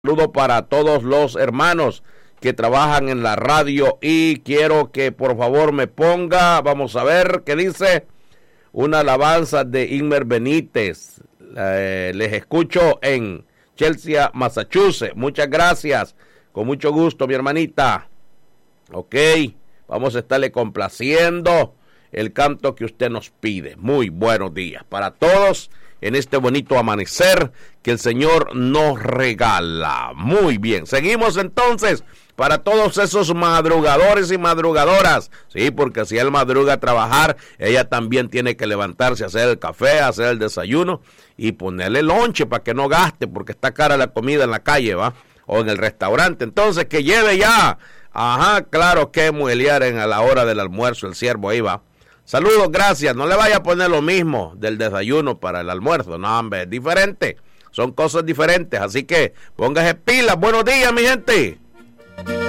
Saludo para todos los hermanos que trabajan en la radio y quiero que por favor me ponga, vamos a ver qué dice, una alabanza de Inmer Benítez. Les escucho en Chelsea, Massachusetts. Muchas gracias, con mucho gusto, mi hermanita. Ok, vamos a estarle complaciendo el canto que usted nos pide. Muy buenos días para todos en este bonito amanecer que el Señor nos regala. Muy bien, seguimos entonces para todos esos madrugadores y madrugadoras. Sí, porque si él madruga a trabajar, ella también tiene que levantarse a hacer el café, a hacer el desayuno y ponerle lonche para que no gaste, porque está cara la comida en la calle, ¿va? O en el restaurante. Entonces que lleve ya. Ajá, claro que muelear a la hora del almuerzo, el siervo ahí va. Saludos, gracias. No le vaya a poner lo mismo del desayuno para el almuerzo. No, hombre, es diferente. Son cosas diferentes. Así que póngase pilas. Buenos días, mi gente.